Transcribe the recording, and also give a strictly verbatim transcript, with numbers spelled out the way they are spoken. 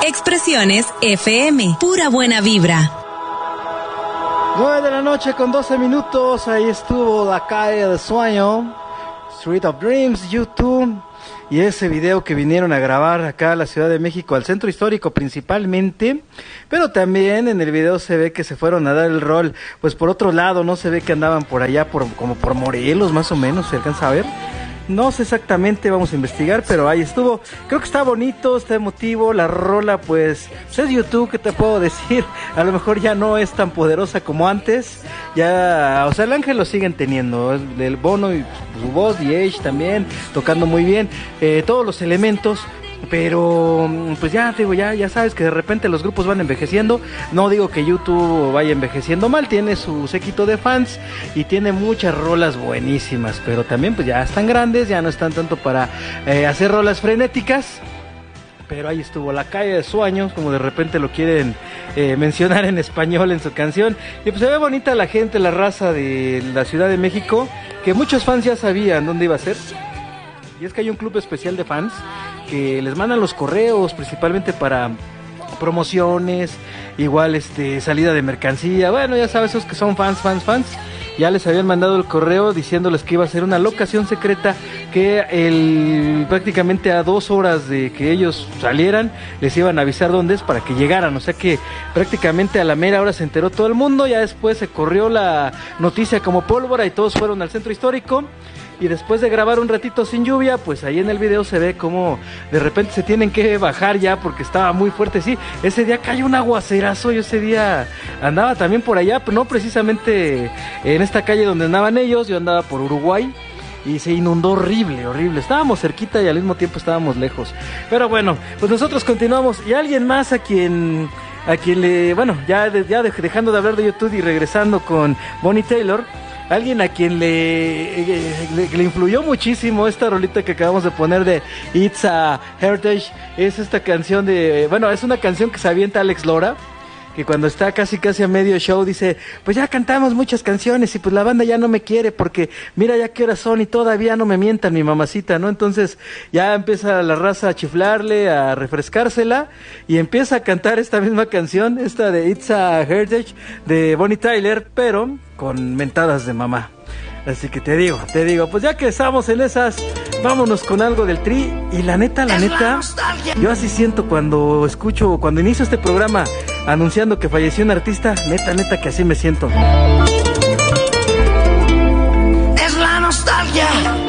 Expresiones F M, pura buena vibra. nueve de la noche con doce minutos, ahí estuvo La Calle del Sueño, Street of Dreams, YouTube, y ese video que vinieron a grabar acá a la Ciudad de México, al centro histórico principalmente, pero también en el video se ve que se fueron a dar el rol, pues por otro lado, no se ve que andaban por allá, por como por Morelos más o menos, se alcanza a ver. No sé exactamente, vamos a investigar, pero ahí estuvo. Creo que está bonito, está emotivo. La rola, pues, pues es YouTube, ¿qué te puedo decir? A lo mejor ya no es tan poderosa como antes. Ya, o sea, el Ángel lo siguen teniendo. El Bono y su voz, D H también, tocando muy bien. Eh, todos los elementos. Pero pues ya digo, ya ya sabes que de repente los grupos van envejeciendo. No digo que YouTube vaya envejeciendo mal, tiene su séquito de fans y tiene muchas rolas buenísimas, pero también pues ya están grandes, ya no están tanto para eh, hacer rolas frenéticas. Pero ahí estuvo La Calle de Sueños, como de repente lo quieren eh, mencionar en español en su canción. Y pues se ve bonita la gente, la raza de la Ciudad de México, que muchos fans ya sabían dónde iba a ser. Y es que hay un club especial de fans que les mandan los correos principalmente para promociones, igual este salida de mercancía. Bueno, ya sabes, esos que son fans, fans, fans. Ya les habían mandado el correo diciéndoles que iba a ser una locación secreta, que el, prácticamente a dos horas de que ellos salieran les iban a avisar dónde es para que llegaran. O sea que prácticamente a la mera hora se enteró todo el mundo. Ya después se corrió la noticia como pólvora y todos fueron al centro histórico. Y después de grabar un ratito sin lluvia, pues ahí en el video se ve como de repente se tienen que bajar ya porque estaba muy fuerte. Sí, ese día cayó un aguacerazo, yo ese día andaba también por allá, pero no precisamente en esta calle donde andaban ellos, yo andaba por Uruguay y se inundó horrible, horrible. Estábamos cerquita y al mismo tiempo estábamos lejos. Pero bueno, pues nosotros continuamos. Y alguien más a quien... a quien le... bueno, ya, ya dejando de hablar de YouTube y regresando con Bonnie Tyler... Alguien a quien le, le, le influyó muchísimo esta rolita que acabamos de poner de It's a Heritage, es esta canción de, bueno, es una canción que se avienta Alex Lora, que cuando está casi casi a medio show dice, pues ya cantamos muchas canciones y pues la banda ya no me quiere porque mira ya qué horas son y todavía no me mientan mi mamacita, ¿no? Entonces ya empieza la raza a chiflarle, a refrescársela y empieza a cantar esta misma canción, esta de It's a Heritage de Bonnie Tyler, pero con mentadas de mamá. Así que te digo, te digo, pues ya que estamos en esas, vámonos con algo del Tri. Y la neta, la neta, yo así siento cuando escucho, cuando inicio este programa anunciando que falleció un artista, neta, neta que así me siento. Es la nostalgia.